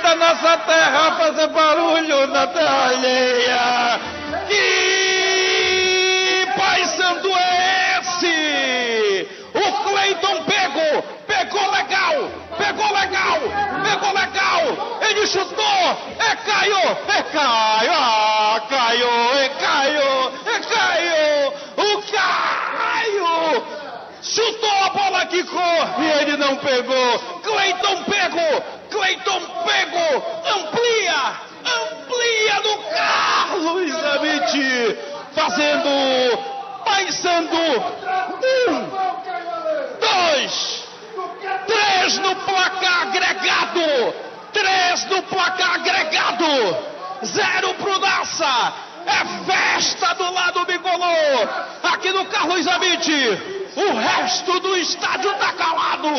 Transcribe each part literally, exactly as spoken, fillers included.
da nossa terra fazer barulho na terra alheia. Que Paysandu é esse? O Cleiton pegou, pegou legal, pegou legal, pegou legal. Ele chutou, é Caio, é Caio, ah, Caio, é Caio, é Caio. O Caio chutou a bola, quicou e ele não pegou. Cleiton pegou, Cleiton pegou, amplia, amplia do Carlos Amit, fazendo Paysandu um, dois, três no placar agregado, três no placar agregado, zero pro Nassa. É festa do lado bicolor, aqui no Carlos Amit. O resto do estádio tá calado.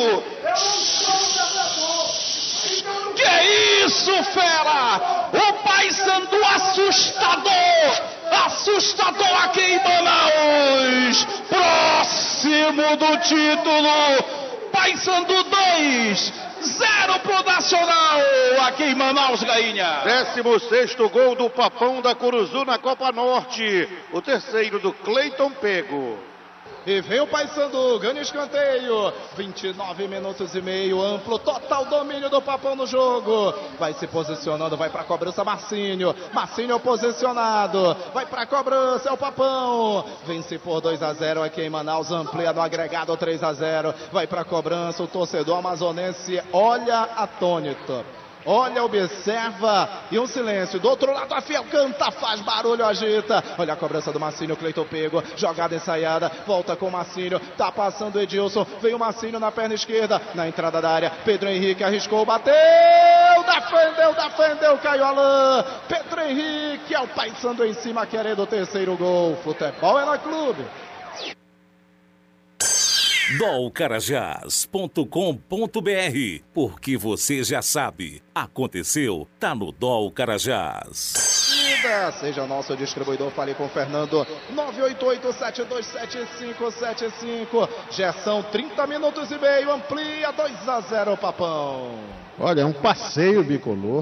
Que isso, fera? O Paysandu assustador, assustador aqui em Manaus. Próximo do título, Paysandu dois, zero pro Nacional, aqui em Manaus, Gainha. décimo sexto gol do Papão da Curuzu na Copa Norte. O terceiro do Cleiton Pego. E vem o Paysandu, ganha escanteio, vinte e nove minutos e meio, amplo, total domínio do Papão no jogo. Vai se posicionando, vai pra cobrança Marcinho, Marcinho posicionado, vai pra cobrança, é o Papão. Vence por dois a zero aqui em Manaus, amplia no agregado três a zero. Vai pra cobrança, o torcedor amazonense olha atônito. Olha, observa, e um silêncio. Do outro lado, a Fiel canta, faz barulho, agita. Olha a cobrança do Marcinho, Cleiton pego. Jogada ensaiada, volta com o Marcinho. Tá passando o Edilson, veio o Marcinho na perna esquerda. Na entrada da área, Pedro Henrique arriscou, bateu. Defendeu, defendeu, Caio Alain. Pedro Henrique, é o Paysandu em cima, querendo o terceiro gol. Futebol é na clube. dol carajás ponto com ponto br, porque você já sabe, aconteceu, tá no Dol Carajás. Seja nosso distribuidor, fale com o Fernando, nove oito oito, sete dois sete, cinco sete cinco. Gerson, trinta minutos e meio, amplia dois a zero, Papão. Olha, é um passeio bicolor.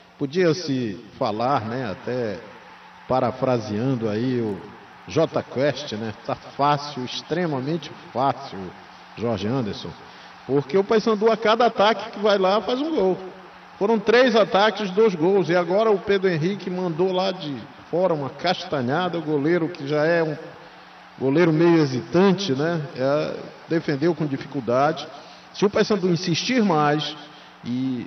Podia-se falar, né, até parafraseando aí o J Quest, né? Tá fácil, extremamente fácil, Jorge Anderson. Porque o Paysandu a cada ataque que vai lá faz um gol. Foram três ataques, dois gols. E agora o Pedro Henrique mandou lá de fora uma castanhada. O goleiro, que já é um goleiro meio hesitante, né? É, defendeu com dificuldade. Se o Paysandu insistir mais e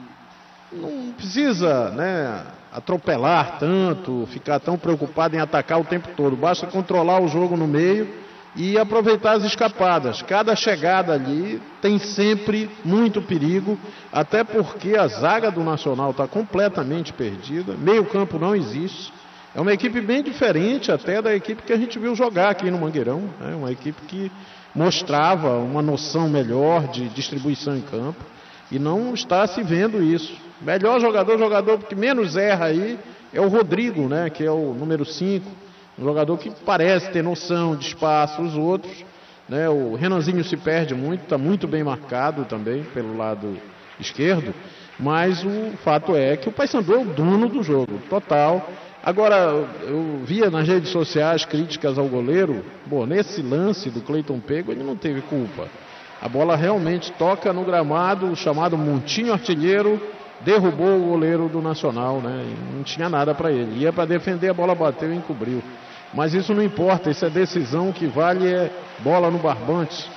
não precisa, né, atropelar tanto, ficar tão preocupado em atacar o tempo todo. Basta controlar o jogo no meio e aproveitar as escapadas. Cada chegada ali tem sempre muito perigo, até porque a zaga do Nacional está completamente perdida, meio campo não existe. É uma equipe bem diferente até da equipe que a gente viu jogar aqui no Mangueirão, né? Uma equipe que mostrava uma noção melhor de distribuição em campo e não está se vendo isso. Melhor jogador, jogador que menos erra aí é o Rodrigo, né, que é o número cinco, um jogador que parece ter noção de espaço. Os outros, né, o Renanzinho se perde muito, está muito bem marcado também pelo lado esquerdo, mas o fato é que o Paysandu é o dono do jogo, total. Agora, eu via nas redes sociais críticas ao goleiro. Bom, nesse lance do Cleiton Pego, ele não teve culpa. A bola realmente toca no gramado, o chamado Montinho Artilheiro, derrubou o goleiro do Nacional, né? E não tinha nada para ele. Ia para defender, a bola bateu e encobriu. Mas isso não importa, isso é decisão, que vale é bola no barbante.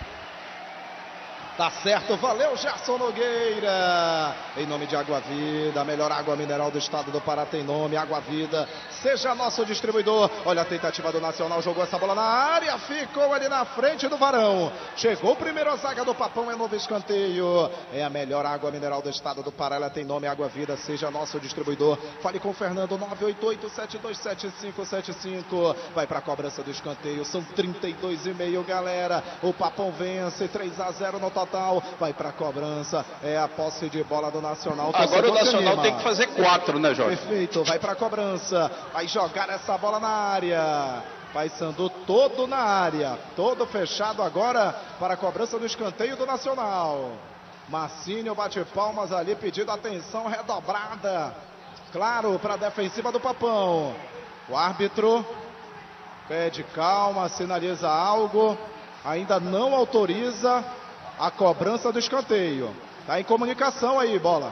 Tá certo, valeu, Gerson Nogueira. Em nome de Água Vida, a melhor água mineral do estado do Pará tem nome, Água Vida. Seja nosso distribuidor. Olha a tentativa do Nacional, jogou essa bola na área, ficou ali na frente do Varão. Chegou o primeiro a zaga do Papão, é novo escanteio. É a melhor água mineral do estado do Pará, ela tem nome, Água Vida. Seja nosso distribuidor. Fale com o Fernando, nove oito oito, sete dois sete, cinco sete cinco. Vai pra cobrança do escanteio, são trinta e dois e meio, galera. O Papão vence, três a zero no total. Vai pra cobrança, é a posse de bola do Nacional. Agora o Nacional tem que fazer quatro, né, Jorge? Perfeito, vai pra cobrança, vai jogar essa bola na área. Paysandu todo na área, todo fechado agora para a cobrança do escanteio do Nacional. Marcinho bate palmas ali, pedindo atenção redobrada. Claro, para a defensiva do Papão. O árbitro pede calma, sinaliza algo. Ainda não autoriza a cobrança do escanteio. Tá em comunicação aí, bola.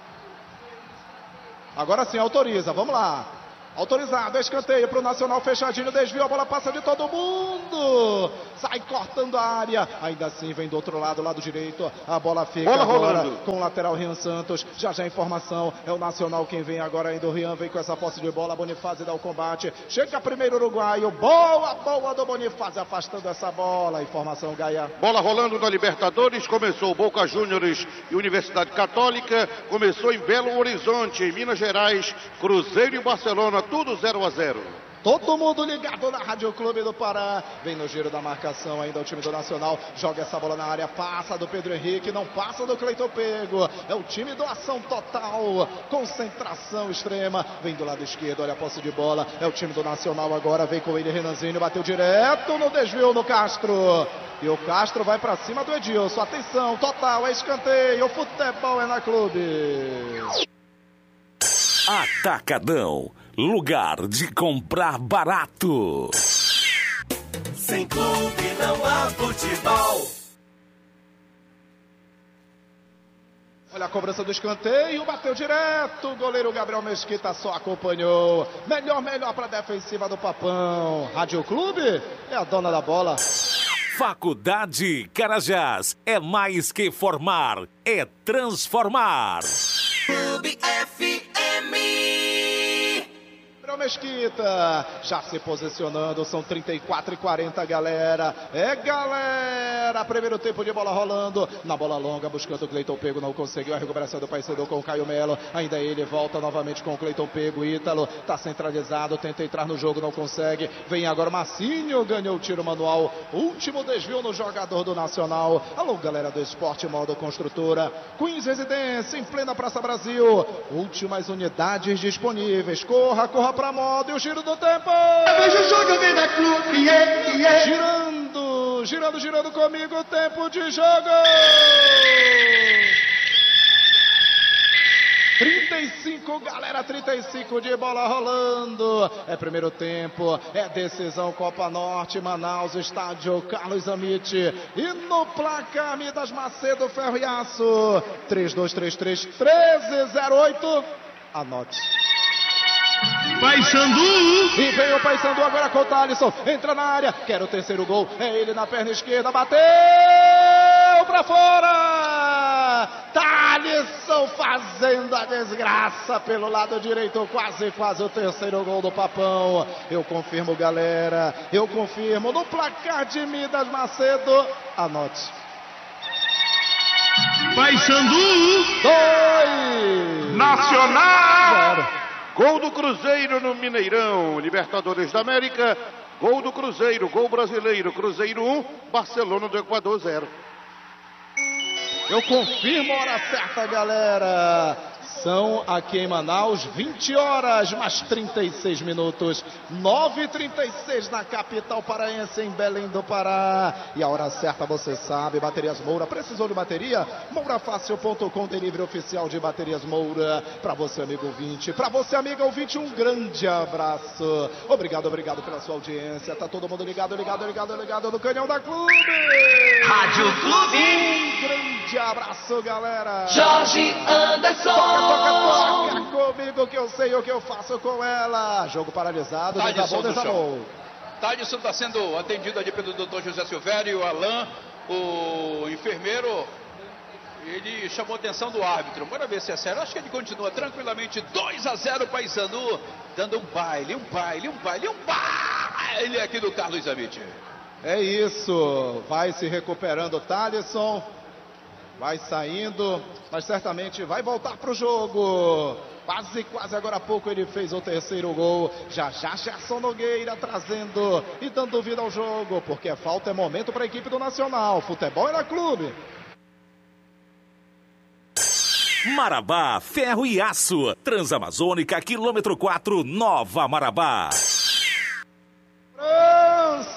Agora sim, autoriza. Vamos lá. Autorizado, escanteio para o Nacional, fechadinho, desvio, a bola passa de todo mundo. Sai cortando a área. Ainda assim vem do outro lado, lado direito. A bola fica bola agora rolando com o lateral Rian Santos. Já já a informação, é o Nacional quem vem agora ainda. O Rian vem com essa posse de bola. Bonifácio dá o combate. Chega primeiro o uruguaio. Boa, boa do Bonifácio afastando essa bola. Informação, Gaia. Bola rolando na Libertadores. Começou Boca Juniors e Universidade Católica. Começou em Belo Horizonte, em Minas Gerais. Cruzeiro e Barcelona. Tudo zero a zero. Todo mundo ligado na Rádio Clube do Pará. Vem no giro da marcação ainda o time do Nacional. Joga essa bola na área. Passa do Pedro Henrique. Não passa do Cleiton Pego. É o time do ação total. Concentração extrema. Vem do lado esquerdo. Olha a posse de bola. É o time do Nacional agora. Vem com ele, Renanzinho. Bateu direto no desvio no Castro. E o Castro vai pra cima do Edilson. Atenção, total. É escanteio. O futebol é na Clube. Atacadão. Lugar de comprar barato. Sem clube não há futebol. Olha a cobrança do escanteio, bateu direto. O goleiro Gabriel Mesquita só acompanhou. Melhor, melhor para a defensiva do Papão. Rádio Clube é a dona da bola. Faculdade Carajás. É mais que formar, é transformar. Clube F M. Mesquita já se posicionando, são trinta e quatro e quarenta, galera. É, galera, primeiro tempo de bola rolando, na bola longa, buscando o Cleiton Pego, não conseguiu a recuperação do Paysandu com o Caio Melo, ainda ele volta novamente com o Cleiton Pego. Ítalo tá centralizado, tenta entrar no jogo, não consegue, vem agora Marcinho, ganhou o tiro manual, último desvio no jogador do Nacional. Alô, galera do Esporte Modo Construtora, Queens Residência, em plena Praça Brasil, últimas unidades disponíveis, corra, corra pra moda e o giro do tempo. Veja o jogo, vem da Clube, yeah, yeah. Girando, girando, girando comigo, tempo de jogo. trinta e cinco, galera, trinta e cinco de bola rolando. É primeiro tempo, é decisão Copa Norte, Manaus, estádio Carlos Amite. E no placar, Midas Macedo, Ferro e Aço. três dois três três, um três zero oito. Anote. Paysandu. E vem o Paysandu agora com o Thalisson. Entra na área, quer o terceiro gol. É ele na perna esquerda, bateu pra fora. Thalisson fazendo a desgraça pelo lado direito. Quase, quase o terceiro gol do Papão. Eu confirmo, galera. Eu confirmo no placar de Midas Macedo. Anote. Paysandu. Dois. Nacional. Zero. Gol do Cruzeiro no Mineirão, Libertadores da América, gol do Cruzeiro, gol brasileiro, Cruzeiro um, Barcelona do Equador zero. Eu confirmo a hora certa, galera. São aqui em Manaus vinte horas, mais trinta e seis minutos. nove e trinta e seis na capital paraense, em Belém do Pará. E a hora certa você sabe, Baterias Moura. Precisou de bateria? moura fácil ponto com, delivery oficial de Baterias Moura. Para você, amigo ouvinte. Para você, amiga ouvinte, um grande abraço. Obrigado, obrigado pela sua audiência. Tá todo mundo ligado, ligado, ligado, ligado no canhão da Clube. Rádio Clube. Um grande abraço, galera. Jorge Anderson. Toca, toca, toca comigo que eu sei o que eu faço com ela. Jogo paralisado, desabou, desabou. Thalisson está sendo atendido ali pelo doutor José Silvério, o Alain, o enfermeiro. Ele chamou a atenção do árbitro. Bora ver se é sério. Acho que ele continua tranquilamente. dois a zero Paysandu, dando um baile, um baile, um baile, um baile aqui do Carlos Amite. É isso. Vai se recuperando o Thalisson. Vai saindo, mas certamente vai voltar para o jogo. Quase, quase agora há pouco ele fez o terceiro gol. Já já Gerson Nogueira trazendo e dando vida ao jogo, porque falta é momento para a equipe do Nacional. Futebol é na Clube. Marabá, Ferro e Aço. Transamazônica, quilômetro quatro, Nova Marabá. França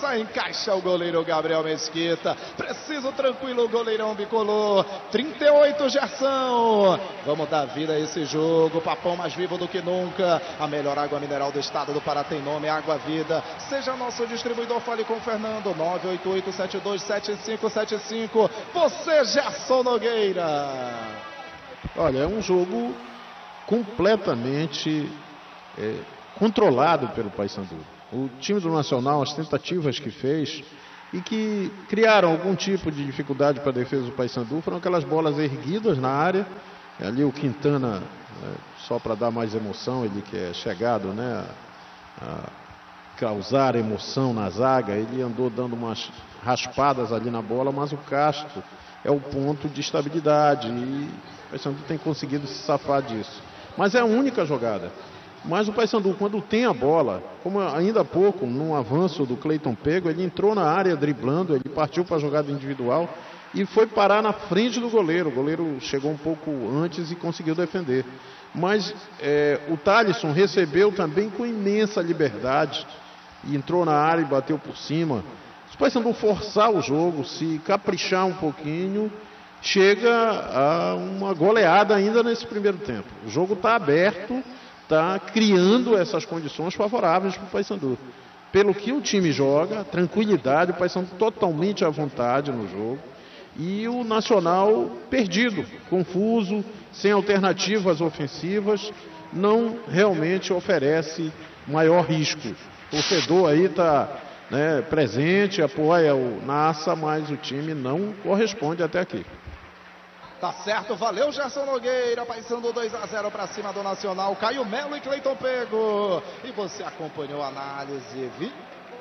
Vai encaixar o goleiro Gabriel Mesquita. Preciso, tranquilo, o goleirão bicolor. trinta e oito, Gerson. Vamos dar vida a esse jogo. Papão mais vivo do que nunca. A melhor água mineral do estado do Pará tem nome, Água Vida. Seja nosso distribuidor, fale com o Fernando. nove oito oito sete dois sete cinco sete cinco. Você, Gerson Nogueira. Olha, é um jogo completamente é, controlado pelo Paysandu. O time do Nacional, as tentativas que fez e que criaram algum tipo de dificuldade para a defesa do Paysandu foram aquelas bolas erguidas na área. Ali o Quintana, né, só para dar mais emoção, ele que é chegado, né, a, a causar emoção na zaga, ele andou dando umas raspadas ali na bola, mas o Castro é o ponto de estabilidade e o Paysandu tem conseguido se safar disso. Mas é a única jogada. Mas o Paysandu, quando tem a bola, como ainda há pouco, num avanço do Cleiton Pego, ele entrou na área driblando, ele partiu para a jogada individual e foi parar na frente do goleiro. O goleiro chegou um pouco antes e conseguiu defender. Mas é, o Thalisson recebeu também com imensa liberdade e entrou na área e bateu por cima. Se o Paysandu forçar o jogo, se caprichar um pouquinho, chega a uma goleada ainda nesse primeiro tempo. O jogo está aberto, está criando essas condições favoráveis para o Paysandu. Pelo que o time joga, tranquilidade, o Paysandu totalmente à vontade no jogo. E o Nacional perdido, confuso, sem alternativas ofensivas, não realmente oferece maior risco. O torcedor aí está, né, presente, apoia o Nassa, mas o time não corresponde até aqui. Tá certo, valeu Gerson Nogueira, Paysandu dois a zero para cima do Nacional, Caio Melo e Cleiton Pego. E você acompanhou a análise, vi?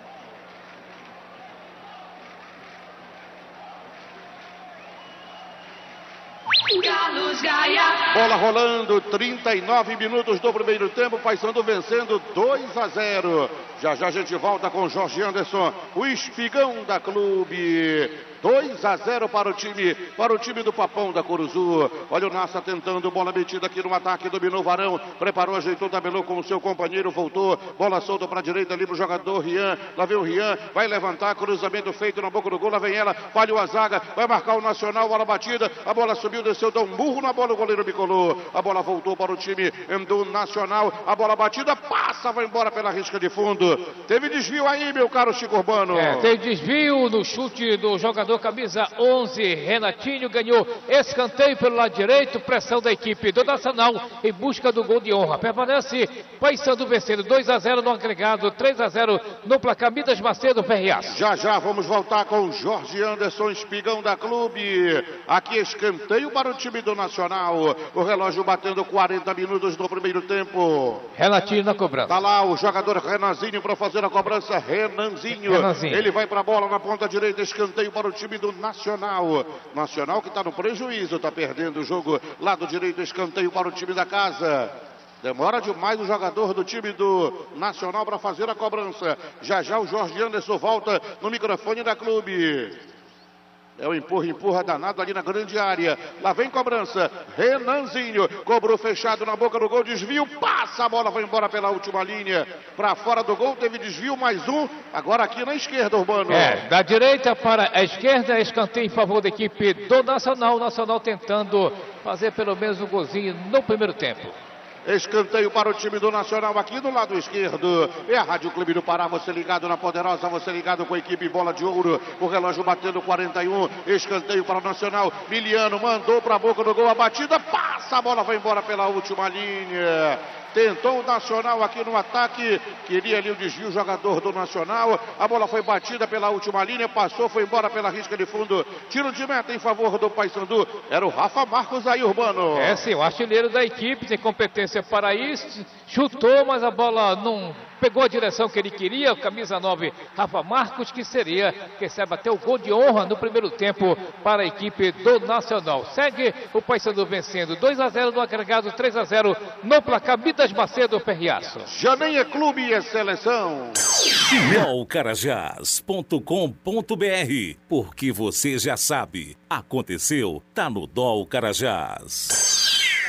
Carlos Gaia. Bola rolando, trinta e nove minutos do primeiro tempo, Paysandu vencendo dois a zero. Já já a gente volta com Jorge Anderson, o espigão da clube. dois a zero para o time, para o time do Papão da Curuzu. Olha o Nassa tentando, bola metida aqui no ataque, dominou o Varão, preparou, ajeitou, tabelou com o seu companheiro, voltou, bola solta para a direita ali pro jogador Rian, lá vem o Rian, vai levantar, cruzamento feito na boca do gol, lá vem ela, falhou a zaga, vai marcar o Nacional, bola batida, a bola subiu, desceu, deu um burro na bola, o goleiro bicolou, a bola voltou para o time do Nacional, a bola batida, passa, vai embora pela risca de fundo. Teve desvio aí, meu caro Chico Urbano. É, teve desvio no chute do jogador camisa onze, Renatinho, ganhou escanteio pelo lado direito, pressão da equipe do Nacional em busca do gol de honra. Permanece Paysandu vencendo dois a zero no agregado, três a zero no placar. Midas Macedo, Ferriaço. Já já vamos voltar com Jorge Anderson, espigão da clube. Aqui escanteio para o time do Nacional. O relógio batendo quarenta minutos no primeiro tempo. Renatinho na cobrança. Tá lá o jogador Renanzinho para fazer a cobrança. Renanzinho. Renanzinho. Ele vai para a bola na ponta direita, escanteio para o time do Nacional. Nacional que está no prejuízo, está perdendo o jogo. Lado direito, escanteio para o time da casa. Demora demais o jogador do time do Nacional para fazer a cobrança. Já já o Jorge Anderson volta no microfone da clube. É o empurra, empurra danado ali na grande área. Lá vem cobrança. Renanzinho cobrou fechado na boca do gol. Desvio, passa a bola, vai embora pela última linha. Para fora do gol, teve desvio, mais um. Agora aqui na esquerda, Urbano. É, da direita para a esquerda, escanteio em favor da equipe do Nacional. O Nacional tentando fazer pelo menos um golzinho no primeiro tempo. Escanteio para o time do Nacional aqui do lado esquerdo. É a Rádio Clube do Pará, você ligado na Poderosa, você ligado com a equipe Bola de Ouro. O relógio batendo quarenta e um. Escanteio para o Nacional. Miliano mandou para a boca do gol, a batida, passa, a bola vai embora pela última linha. Tentou o Nacional aqui no ataque, queria ali o desvio, o jogador do Nacional, a bola foi batida pela última linha, passou, foi embora pela risca de fundo, tiro de meta em favor do Paysandu, era o Rafa Marcos aí, Urbano. É sim, o artilheiro da equipe, tem competência para isso, chutou, mas a bola não pegou a direção que ele queria, o camisa nove, Rafa Marcos, que seria, quem sabe, até o gol de honra no primeiro tempo para a equipe do Nacional. Segue o Paysandu vencendo dois a zero no agregado, três a zero no placar. Midas Macedo, Ferriaço. Já nem é clube e é seleção. dol carajás ponto com ponto br, porque você já sabe, aconteceu, tá no Dol Carajás.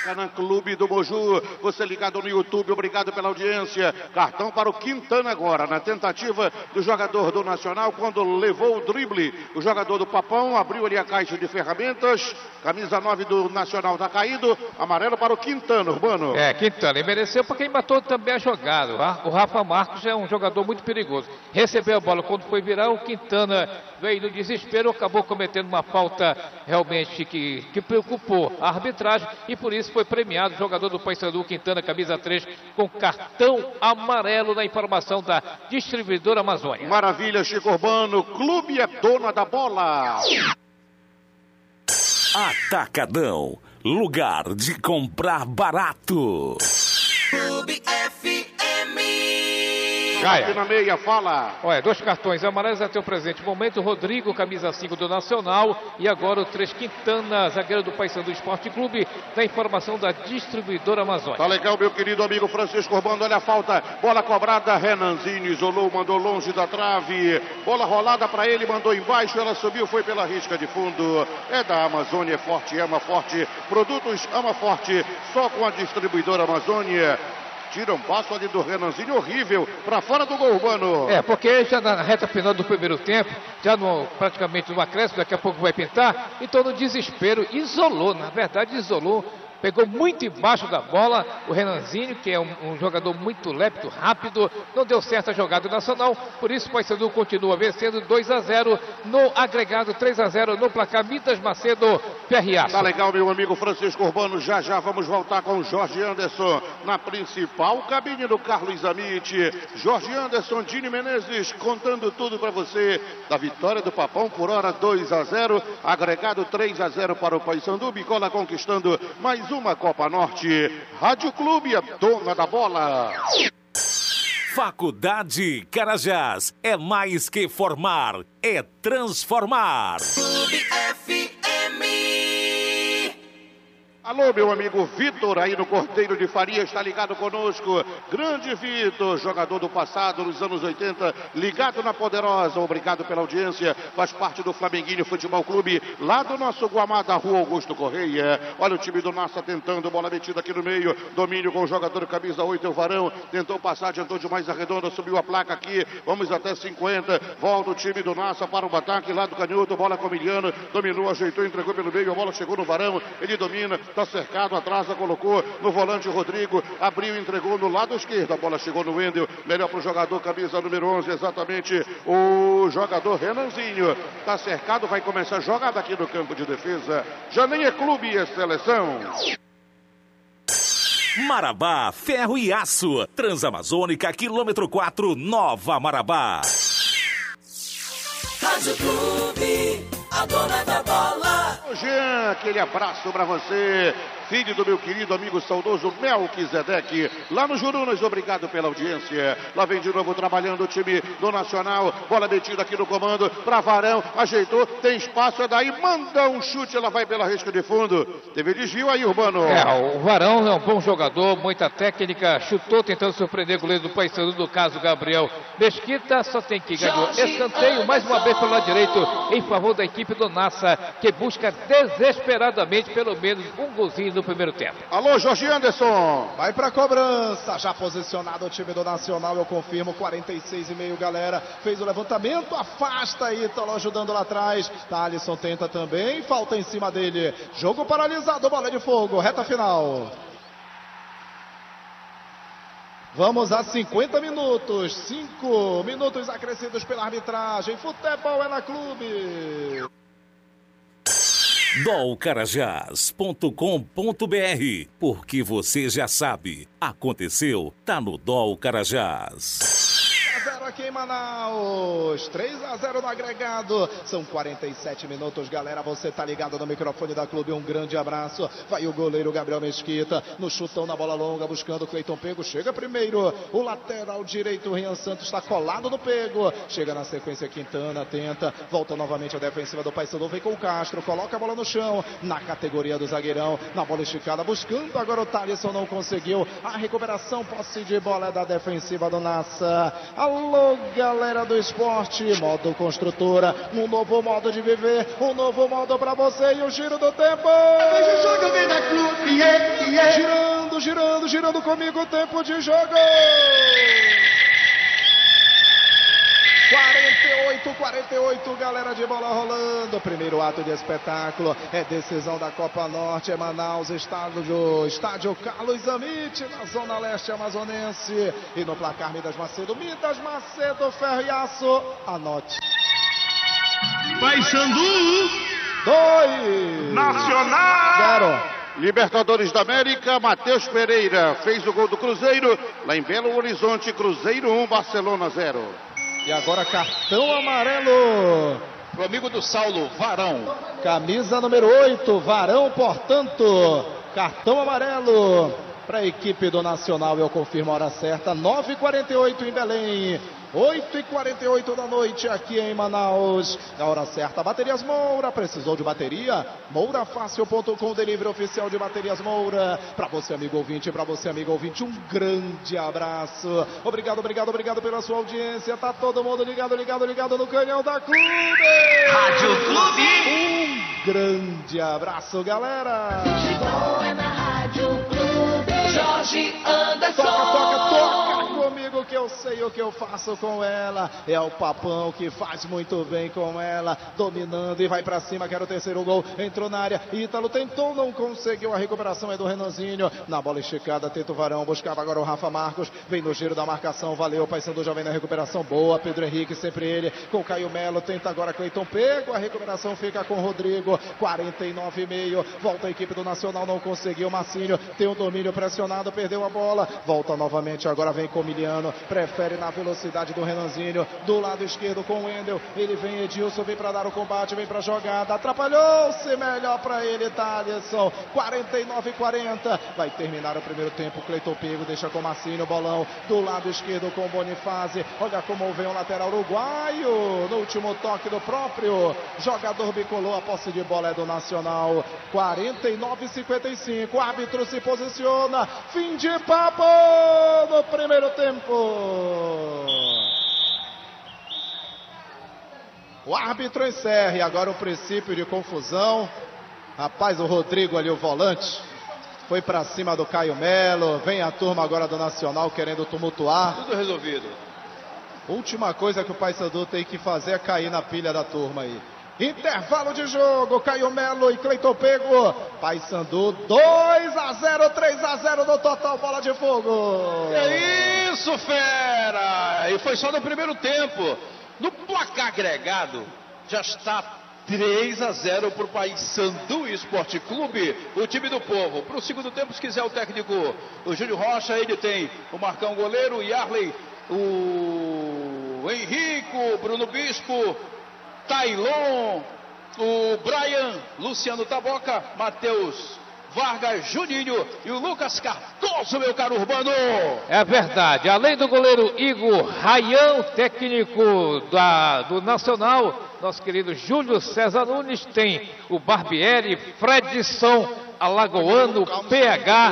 Maracanã Clube do Moju. Você ligado no YouTube, obrigado pela audiência. Cartão para o Quintana agora, na tentativa do jogador do Nacional, quando levou o drible. O jogador do Papão abriu ali a caixa de ferramentas. Camisa nove do Nacional tá caído. Amarelo para o Quintana, Urbano. É, Quintana, ele mereceu porque ele matou também a jogada. Tá? O Rafa Marcos é um jogador muito perigoso. Recebeu a bola quando foi virar, o Quintana veio no desespero, acabou cometendo uma falta realmente que, que preocupou a arbitragem e por isso foi premiado o jogador do Paysandu, Quintana, camisa três, com cartão amarelo na informação da distribuidora Amazônia. Maravilha, Chico Urbano. Clube é dona da bola. Atacadão, lugar de comprar barato. Clube F M. Aqui na meia, fala. Olha, dois cartões amarelos até o presente momento. Rodrigo, camisa cinco do Nacional. E agora o três, Quintana, zagueiro do Paysandu Esporte Clube. Da informação da distribuidora Amazônia. Tá legal, meu querido amigo Francisco Urbano. Olha a falta. Bola cobrada. Renanzinho isolou, mandou longe da trave. Bola rolada para ele, mandou embaixo. Ela subiu, foi pela risca de fundo. É da Amazônia, é forte, ama forte. Produtos ama forte. Só com a distribuidora Amazônia. Tira um passo ali do Renanzinho, horrível, para fora do gol, Urbano. É, porque já na reta final do primeiro tempo, já no, praticamente no acréscimo, daqui a pouco vai pintar, então no desespero, isolou, na verdade isolou, pegou muito embaixo da bola o Renanzinho, que é um, um jogador muito lépido, rápido, não deu certo a jogada nacional, por isso o Paysandu continua vencendo dois a zero no agregado, três a zero no placar. Mitas Macedo, Ferriaço. Tá legal, meu amigo Francisco Urbano, já já vamos voltar com o Jorge Anderson na principal cabine do Carlos Amit. Jorge Anderson, Dini Menezes, contando tudo para você da vitória do Papão por hora dois a zero, agregado três a zero para o Paysandu, Bicola conquistando mais uma Copa Norte. Rádio Clube, a dona da bola. Faculdade Carajás é mais que formar, é transformar. Clube F M. Alô, meu amigo Vitor, aí no Cordeiro de Faria, está ligado conosco. Grande Vitor, jogador do passado, nos anos oitenta, ligado na Poderosa. Obrigado pela audiência. Faz parte do Flamenguinho Futebol Clube, lá do nosso Guamá, da Rua Augusto Correia. Olha o time do Nassa tentando, bola metida aqui no meio. Domínio com o jogador camisa oito, é o Varão. Tentou passar, adiantou demais a redonda, subiu a placa aqui. Vamos até cinquenta. Volta o time do Nassa para o ataque, lá do canhoto. Bola com o Miliano. Dominou, ajeitou, entregou pelo meio. A bola chegou no Varão. Ele domina. Está cercado, atrasa, colocou no volante o Rodrigo, abriu, entregou no lado esquerdo, a bola chegou no Wendel, melhor para o jogador, camisa número onze, exatamente o jogador Renanzinho, está cercado, vai começar a jogada aqui no campo de defesa, já nem é clube, é seleção. Marabá, ferro e aço, Transamazônica, quilômetro quatro, Nova Marabá. Rádio Clube, a dona da bola. Jean, aquele abraço para você, filho do meu querido amigo saudoso Melquisedeque, lá no Jurunas, obrigado pela audiência. Lá vem de novo trabalhando o time do Nacional, bola metida aqui no comando, para Varão, ajeitou, tem espaço, é daí, manda um chute, ela vai pela risca de fundo. Teve desvio aí, Urbano. É, o Varão é um bom jogador, muita técnica, chutou tentando surpreender o goleiro do Paysandu, no caso Gabriel Mesquita, só tem que ganhar escanteio, mais uma vez pelo lado direito, em favor da equipe do Nassa, que busca desesperadamente pelo menos um golzinho no primeiro tempo. Alô, Jorge Anderson. Vai pra cobrança, já posicionado o time do Nacional, eu confirmo, quarenta e seis e meio, galera. Fez o levantamento, afasta aí, Ítalo ajudando lá atrás. Thalisson tenta também, falta em cima dele. Jogo paralisado, bola de fogo, reta final. Vamos a cinquenta minutos, cinco minutos acrescidos pela arbitragem. Futebol é na Clube. dol carajás ponto com ponto br, porque você já sabe, aconteceu, tá no Dol Carajás. três a zero aqui em Manaus, três a zero no agregado, são quarenta e sete minutos, galera, você tá ligado no microfone da Clube, um grande abraço, vai o goleiro Gabriel Mesquita, no chutão na bola longa, buscando o Cleiton Pego, chega primeiro, o lateral direito, o Rian Santos está colado no Pego, chega na sequência Quintana, tenta, volta novamente a defensiva do Paysandu, vem com o Castro, coloca a bola no chão, na categoria do zagueirão, na bola esticada, buscando agora o Thalisson, não conseguiu, a recuperação, posse de bola é da defensiva do Nassa, alô Alô, galera do esporte, modo construtora, um novo modo de viver, um novo modo pra você e o giro do tempo. Girando, girando, girando comigo o tempo de jogo. quarenta e oito, quarenta e oito, galera de bola rolando. Primeiro ato de espetáculo é decisão da Copa Norte, é Manaus, estádio, estádio Carlos Amit, na zona leste amazonense. E no placar Midas Macedo, Midas Macedo, ferro e aço, anote. Paysandu, dois. Nacional, zero. Libertadores da América, Matheus Pereira fez o gol do Cruzeiro. Lá em Belo Horizonte, Cruzeiro um, Barcelona zero. E agora cartão amarelo pro amigo do Saulo, Varão. Camisa número oito, Varão, portanto, cartão amarelo para a equipe do Nacional. Eu confirmo a hora certa, nove e quarenta e oito em Belém, oito e quarenta e oito da noite aqui em Manaus. Na hora certa, Baterias Moura. Precisou de bateria? moura fácil ponto com, delivery oficial de Baterias Moura. Para você, amigo ouvinte, para você, amigo ouvinte, um grande abraço. Obrigado, obrigado, obrigado pela sua audiência. Tá todo mundo ligado, ligado, ligado no canhão da Clube. Rádio Clube. Um grande abraço, galera. Chegou é na Rádio Clube. Jorge Anderson. Toca, toca, toca comigo que eu sei o que eu faço com ela. É o Papão que faz muito bem com ela. Dominando e vai pra cima, quer o terceiro gol. Entrou na área, Ítalo tentou, não conseguiu. A recuperação é do Renanzinho. Na bola esticada, tenta o Varão. Buscava agora o Rafa Marcos. Vem no giro da marcação, valeu. O Paysandu já vem na recuperação. Boa, Pedro Henrique, sempre ele. Com Caio Melo, tenta agora Cleiton Pego. A recuperação fica com o Rodrigo. quarenta e nove e meio. Volta a equipe do Nacional, não conseguiu. Marcinho tem o domínio pressionado, perdeu a bola. Volta novamente, agora vem com o Miliano. Prefere na velocidade do Renanzinho. Do lado esquerdo com o Wendel. Ele vem, Edilson, vem para dar o combate, vem para jogada. Atrapalhou-se, melhor para ele, Thaleson. quarenta e nove e quarenta. Vai terminar o primeiro tempo. Cleiton Pego deixa com o Marcinho, bolão. Do lado esquerdo com o Bonifácio. Olha como vem o lateral uruguaio. No último toque do próprio jogador bicolor. A posse de bola é do Nacional. quarenta e nove e cinquenta e cinco. O árbitro se posiciona. Fim de papo no primeiro tempo. O árbitro encerra e agora o princípio de confusão. Rapaz, o Rodrigo ali, o volante, foi pra cima do Caio Melo. Vem a turma agora do Nacional querendo tumultuar. Tudo resolvido. Última coisa que o Paysandu tem que fazer é cair na pilha da turma aí. Intervalo de jogo, Caio Melo e Cleiton Pego. Paysandu dois a zero, três a zero no total, bola de fogo. É isso, fera! E foi só no primeiro tempo. No placar agregado, já está três a zero para o Paysandu Esporte Clube, o time do povo. Para o segundo tempo, se quiser o técnico, o Júlio Rocha, ele tem o Marcão goleiro, o Yarley, o Henrico, o Bruno Bispo, Tailon, o Brian, Luciano Taboca, Matheus Vargas, Juninho e o Lucas Cardoso, meu caro Urbano. É verdade, além do goleiro Igor Raião, técnico da, do Nacional, nosso querido Júlio César Nunes, tem o Barbieri, Fredson, Alagoano, P H.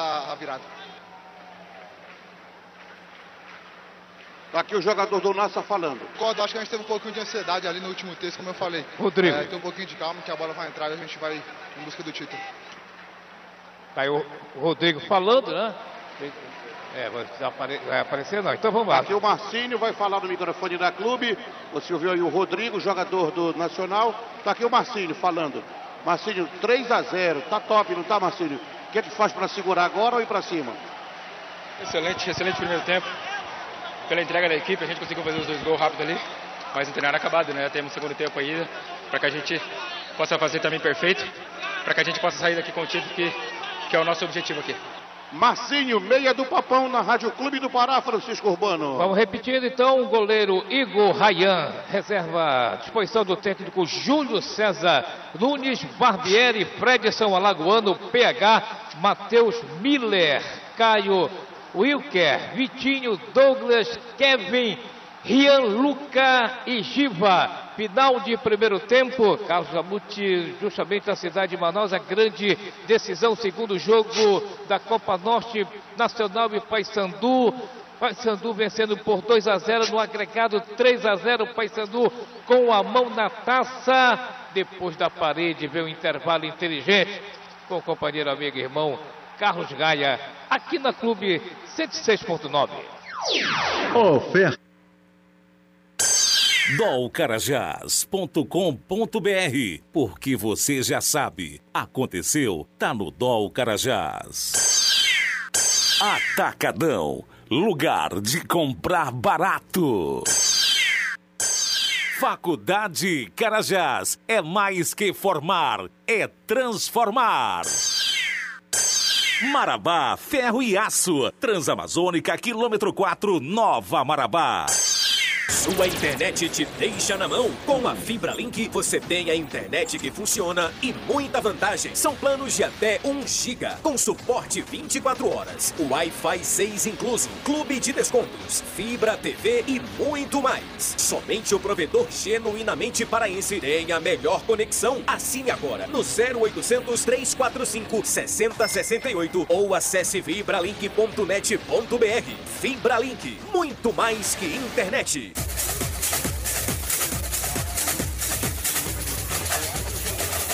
Tá aqui o jogador do Nassa falando. Concordo, acho que a gente teve um pouquinho de ansiedade ali no último texto, como eu falei. Rodrigo. É, tem um pouquinho de calma que a bola vai entrar e a gente vai em busca do título. Tá aí o Rodrigo falando, né? É, vai, apare... vai aparecer não, então vamos lá. Aqui o Marcinho vai falar no microfone da Clube. Você ouviu aí o Rodrigo, jogador do Nacional. Tá aqui o Marcinho falando. Marcinho, três a zero, tá top, não tá, Marcinho? O que é que faz para segurar agora ou ir para cima? Excelente, excelente primeiro tempo. Pela entrega da equipe, a gente conseguiu fazer os dois gols rápido ali, mas não tem nada acabado, né? Temos segundo tempo ainda, para que a gente possa fazer também perfeito, para que a gente possa sair daqui com o título, que, que é o nosso objetivo aqui. Marcinho, meia do Papão, na Rádio Clube do Pará, Francisco Urbano. Vamos repetindo então, o goleiro Igor Raian, reserva à disposição do técnico Júlio César Nunes, Barbieri, Fredson Alagoano, P H, Matheus Miller, Caio Wilker, Vitinho, Douglas, Kevin, Rian, Luca e Giva. Final de primeiro tempo, Carlos Amuti, justamente na cidade de Manaus, a grande decisão, segundo jogo da Copa Norte, Nacional e Paysandu. Paysandu vencendo por dois a zero no agregado, três a zero. Paysandu com a mão na taça. Depois da parede veio o intervalo inteligente com o companheiro, amigo e irmão Carlos Gaia, aqui na Clube cento e seis ponto nove. Oferta. dol carajás ponto com ponto br, porque você já sabe, aconteceu, tá no Dol Carajás. Atacadão, lugar de comprar barato. Faculdade Carajás, é mais que formar, é transformar. Marabá, ferro e aço, Transamazônica, quilômetro quatro, Nova Marabá. Sua internet te deixa na mão. Com a Fibra Link, você tem a internet que funciona e muita vantagem. São planos de até um giga, com suporte vinte e quatro horas. Wi-Fi seis incluso, clube de descontos, fibra, T V e muito mais. Somente o provedor genuinamente paraense tem a melhor conexão. Assine agora no zero oitocentos, trezentos e quarenta e cinco, sessenta sessenta e oito ou acesse fibralink ponto net ponto br. Fibra Link, muito mais que internet.